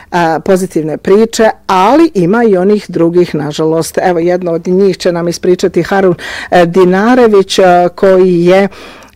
pozitivne priče, ali ima i onih drugih, nažalost. Evo, jedno od njih će nam ispričati Harun Dinarević, koji je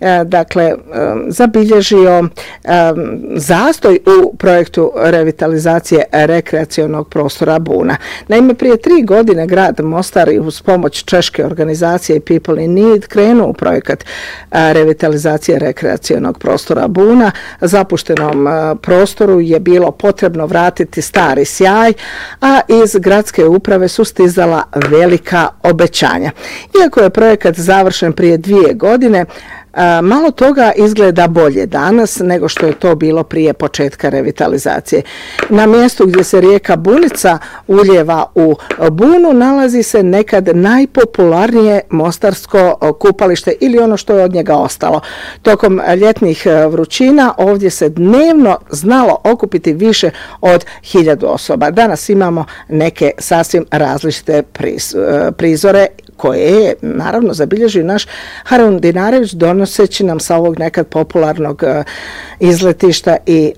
zabilježio zastoj u projektu revitalizacije rekreacionog prostora Buna. Naime, prije 3 godine grad Mostar uz pomoć češke organizacije People in Need krenuo u projekat revitalizacije rekreacionog prostora Buna. Zapuštenom prostoru je bilo potrebno vratiti stari sjaj, a iz gradske uprave su stizala velika obećanja. Iako je projekat završen prije 2 godine, malo toga izgleda bolje danas nego što je to bilo prije početka revitalizacije. Na mjestu gdje se rijeka Bunica ulijeva u Bunu nalazi se nekad najpopularnije mostarsko kupalište ili ono što je od njega ostalo. Tokom ljetnih vrućina ovdje se dnevno znalo okupiti više od 1000 osoba. Danas imamo neke sasvim različite prizore koje je naravno zabilježio naš Harun Dinarević donoseći nam sa ovog nekad popularnog izletišta i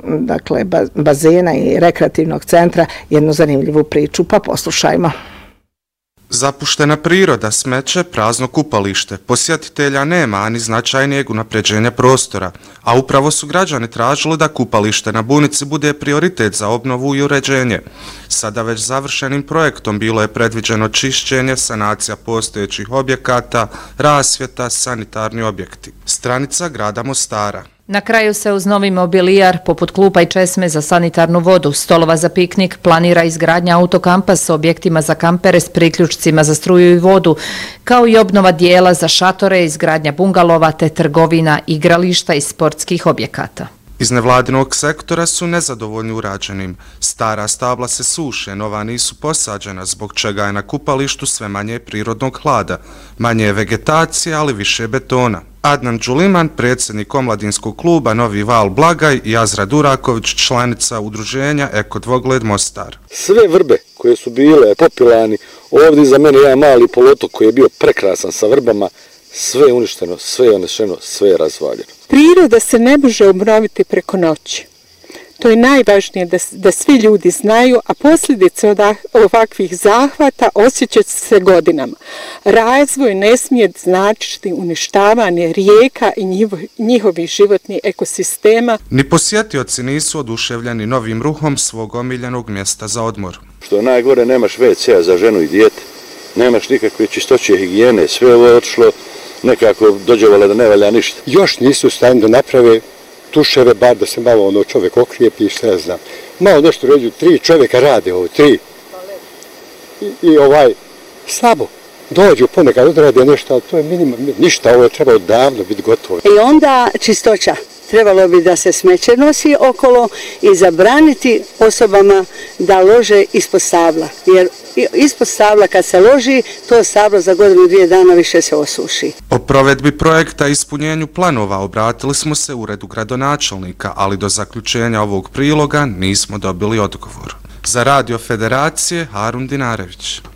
bazena i rekreativnog centra jednu zanimljivu priču, pa poslušajmo. Zapuštena priroda, smeće, prazno kupalište. Posjetitelja nema, ani značajnijeg unapređenja prostora, a upravo su građani tražili da kupalište na Bunici bude prioritet za obnovu i uređenje. Sada već završenim projektom bilo je predviđeno čišćenje, sanacija postojećih objekata, rasvjeta, sanitarni objekti. Stranica grada Mostara. Na kraju se uz novi mobilijar, poput klupa i česme za sanitarnu vodu, stolova za piknik, planira izgradnja autokampa s objektima za kampere s priključcima za struju i vodu, kao i obnova dijela za šatore, izgradnja bungalova te trgovina, igrališta i sportskih objekata. Iz nevladinog sektora su nezadovoljni urađenim. Stara stabla se suše, nova nisu posađena, zbog čega je na kupalištu sve manje prirodnog hlada, manje vegetacije, ali više betona. Adnan Đuliman, predsjednik omladinskog kluba Novi Val Blagaj i Azra Duraković, članica udruženja Eko Dvogled Mostar. Sve vrbe koje su bile popilani, ovdje za mene jedan mali polotok koji je bio prekrasan sa vrbama, sve je uništeno, sve je onešeno, sve je razvaljeno. Priroda se ne može obnoviti preko noći. To je najvažnije da svi ljudi znaju, a posljedice od ovakvih zahvata osjećaju se godinama. Razvoj ne smije značiti uništavanje rijeka i njihovih životnih ekosistema. Ni posjetioci nisu oduševljeni novim ruhom svog omiljenog mjesta za odmor. Što je najgore, nemaš WC-a za ženu i dijete, nemaš nikakve čistoće, higijene, sve ovo je otišlo nekako dođevalo da ne valja ništa. Još nisu u stanju da naprave tuševe, bar da se malo čovjek okrijepi i što ja znam. Malo nešto ređu, 3 čovjeka rade ovo, 3. I slabo. Dođu ponekad, odrade nešto, ali to je minimum. Ništa, ovo je trebalo davno biti gotovo. I onda čistoća. Trebalo bi da se smeće nosi okolo i zabraniti osobama da lože ispod stabla. Jer ispod stabla kad se loži, to stablo za 1-2 dana više se osuši. O provedbi projekta i ispunjenju planova obratili smo se uredu gradonačelnika, ali do zaključenja ovog priloga nismo dobili odgovor. Za Radio Federacije, Harun Dinarević.